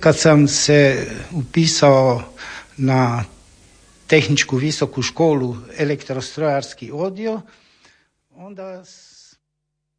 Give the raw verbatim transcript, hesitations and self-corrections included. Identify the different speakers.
Speaker 1: kad sam se upisao na tehničku visoku školu elektrostrojarski odio, onda